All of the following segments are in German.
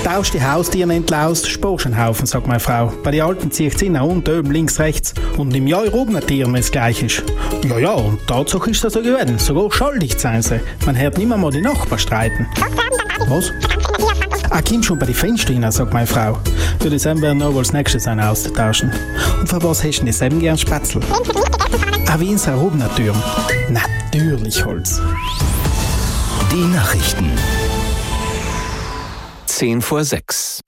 Kaufst die Haustiere entlaust, sparst einen Haufen, sagt meine Frau. Bei den Alten zieht sie nach unten, oben, links, rechts. Und im Jahr oben Tieren, wenn es gleich ist. Ja, und Tatsache ist das so gewesen. Sogar schuldig sein sie. Man hört nicht mehr die Nachbarn streiten. Was? Komm schon bei den Fenstern rein, sagt meine Frau. Für das werden wir noch als nächstes einen austauschen. Und für was hast du denn selber gern Spätzle? Wie in seiner Tür. Natürlich Holz. Die Nachrichten. 5:10.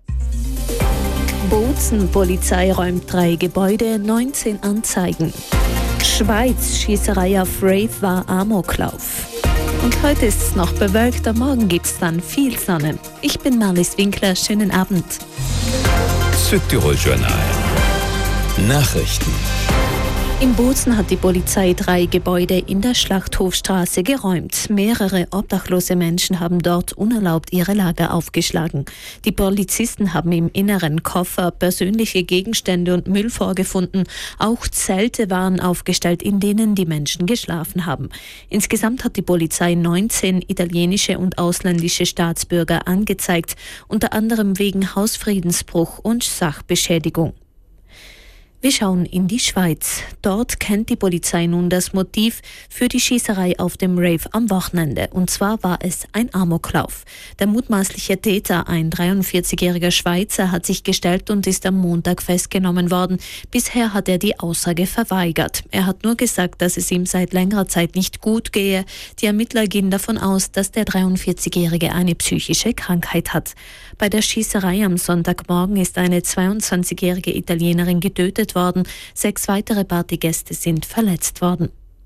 Bozen Polizei räumt 3 Gebäude, 19 Anzeigen. Schweiz, Schießerei auf Rave war Amoklauf. Und heute ist es noch bewölkt, am Morgen gibt es dann viel Sonne. Ich bin Marlies Winkler, schönen Abend. Südtirol Journal. Nachrichten. In Bozen hat die Polizei 3 Gebäude in der Schlachthofstraße geräumt. Mehrere obdachlose Menschen haben dort unerlaubt ihre Lager aufgeschlagen. Die Polizisten haben im Inneren Koffer, persönliche Gegenstände und Müll vorgefunden. Auch Zelte waren aufgestellt, in denen die Menschen geschlafen haben. Insgesamt hat die Polizei 19 italienische und ausländische Staatsbürger angezeigt, unter anderem wegen Hausfriedensbruch und Sachbeschädigung. Wir schauen in die Schweiz. Dort kennt die Polizei nun das Motiv für die Schießerei auf dem Rave am Wochenende. Und zwar war es ein Amoklauf. Der mutmaßliche Täter, ein 43-jähriger Schweizer, hat sich gestellt und ist am Montag festgenommen worden. Bisher hat er die Aussage verweigert. Er hat nur gesagt, dass es ihm seit längerer Zeit nicht gut gehe. Die Ermittler gehen davon aus, dass der 43-jährige eine psychische Krankheit hat. Bei der Schießerei am Sonntagmorgen ist eine 22-jährige Italienerin getötet worden. 6 weitere Partygäste sind verletzt worden.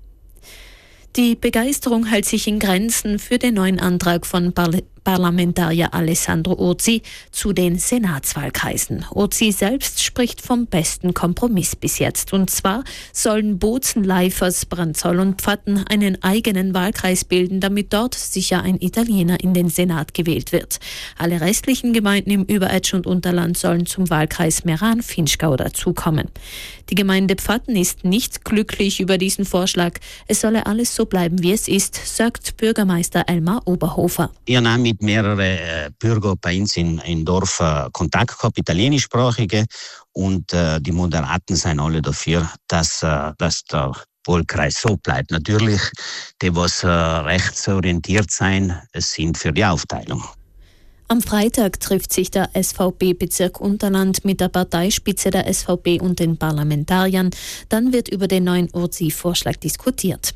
Die Begeisterung hält sich in Grenzen für den neuen Antrag von Parlamentarier Alessandro Urzi zu den Senatswahlkreisen. Urzi selbst spricht vom besten Kompromiss bis jetzt. Und zwar sollen Bozen, Leifers, Branzoll und Pfatten einen eigenen Wahlkreis bilden, damit dort sicher ein Italiener in den Senat gewählt wird. Alle restlichen Gemeinden im Überetsch und Unterland sollen zum Wahlkreis Meran-Vinschgau dazukommen. Die Gemeinde Pfatten ist nicht glücklich über diesen Vorschlag. Es solle alles so bleiben, wie es ist, sagt Bürgermeister Elmar Oberhofer. Ich habe mit mehreren Bürgern bei uns im Dorf Kontakt gehabt, italienischsprachige, und die Moderaten sind alle dafür, dass der Wahlkreis so bleibt. Natürlich, die, was rechtsorientiert sind, sind für die Aufteilung. Am Freitag trifft sich der SVP-Bezirk Unterland mit der Parteispitze der SVP und den Parlamentariern. Dann wird über den neuen Urzi-Vorschlag diskutiert.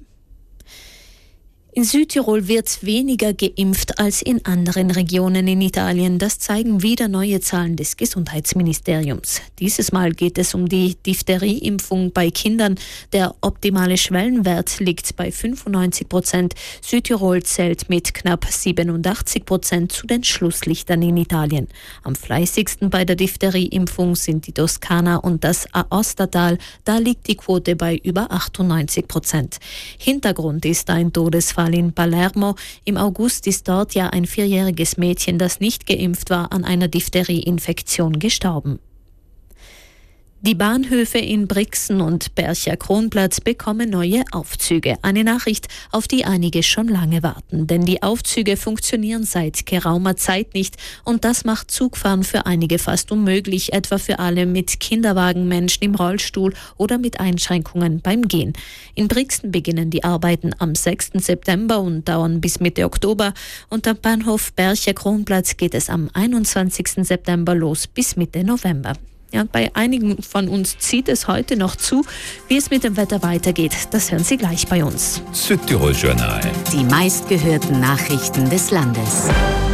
In Südtirol wird weniger geimpft als in anderen Regionen in Italien. Das zeigen wieder neue Zahlen des Gesundheitsministeriums. Dieses Mal geht es um die Diphtherieimpfung bei Kindern. Der optimale Schwellenwert liegt bei 95%. Südtirol zählt mit knapp 87% zu den Schlusslichtern in Italien. Am fleißigsten bei der Diphtherieimpfung sind die Toskana und das Aostatal. Da liegt die Quote bei über 98%. Hintergrund ist ein Todesfall in Palermo. Im August ist dort ja ein 4-jähriges Mädchen, das nicht geimpft war, an einer Diphtherieinfektion gestorben. Die Bahnhöfe in Brixen und Bercher Kronplatz bekommen neue Aufzüge. Eine Nachricht, auf die einige schon lange warten. Denn die Aufzüge funktionieren seit geraumer Zeit nicht. Und das macht Zugfahren für einige fast unmöglich, etwa für alle mit Kinderwagen, Menschen im Rollstuhl oder mit Einschränkungen beim Gehen. In Brixen beginnen die Arbeiten am 6. September und dauern bis Mitte Oktober. Und am Bahnhof Bercher Kronplatz geht es am 21. September los bis Mitte November. Ja, bei einigen von uns zieht es heute noch zu. Wie es mit dem Wetter weitergeht, das hören Sie gleich bei uns. Südtirol Journal. Die meistgehörten Nachrichten des Landes.